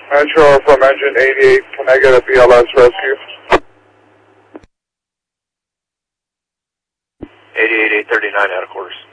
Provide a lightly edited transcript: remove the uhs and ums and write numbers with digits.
Metro from engine 88, can I get a BLS rescue? 88, 839 out of course.